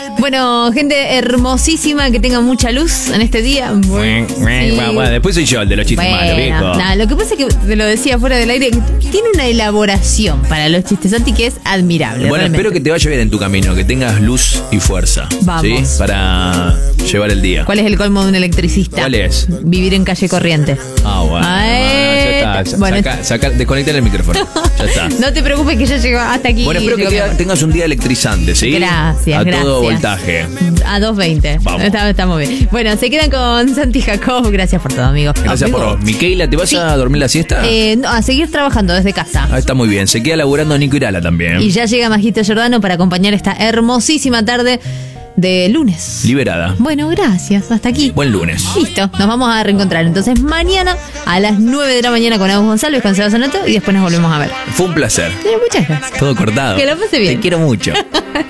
Bueno, gente hermosísima, que tenga mucha luz en este día. Bueno, después soy yo el de los chistes malos, viejo. Lo que pasa es que te lo decía fuera del aire, que tiene una elaboración para los chistes, Santi, que es admirable. Bueno, realmente. espero que te vaya bien en tu camino, que tengas luz y fuerza. Vamos. ¿Sí? Para llevar el día. ¿Cuál es el colmo de un electricista? ¿Cuál es? Vivir en calle corriente. Bueno. Ya está. Bueno. Desconecta el micrófono. Ya está. No te preocupes que ya llegó hasta aquí. Bueno, espero que tengas un día electrizante, ¿sí? Gracias, A todo voltaje. A 220. Vamos. Estamos bien. Bueno, se quedan con Santi Jacob. Gracias por todo, amigo. Gracias por vos. Miquela, ¿te vas a dormir la siesta? No, a seguir trabajando desde casa. Está muy bien. Se queda laburando Nico Irala también. Y ya llega Majito Giordano para acompañar esta hermosísima tarde de lunes. Liberada. Bueno, gracias. Hasta aquí. Buen lunes. Listo. Nos vamos a reencontrar entonces mañana a las 9 de la mañana con Agus González, con Sebastián Sonato, y después nos volvemos a ver. Fue un placer. Muchas gracias. Todo cortado. Que lo pase bien. Te quiero mucho.